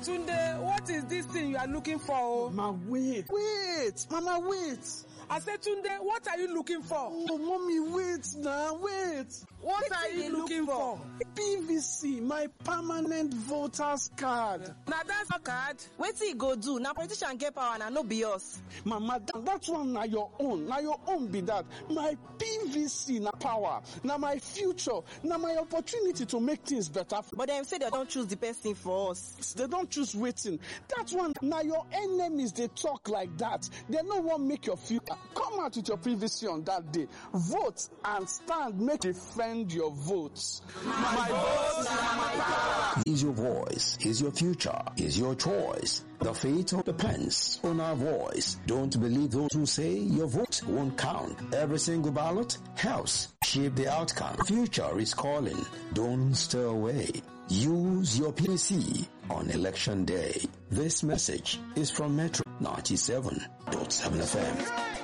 Tunde, what is this thing you are looking for? Oh? Mama, wait. Mama, wait. I said, Tunde, what are you looking for? Oh, mommy, wait now, wait. What are you looking for? PVC, my permanent voters card. Now that's a card. Wetin e go do? Na politician get power na no be us. Mama, that one na your own. Na your own be that. My PVC na power. Na my future. Na my opportunity to make things better. But dem say they don't choose the person for us. They don't choose waiting. That one, now your enemies, they talk like that. They no want make your future. Come out with your PVC on that day. Vote and stand. Make defend your votes. My vote, my power. Is your voice, is your future, is your choice. The fate depends on our voice. Don't believe those who say your vote won't count. Every single ballot helps shape the outcome. Future is calling. Don't stay away. Use your PVC on election day. This message is from Metro 97.7 FM.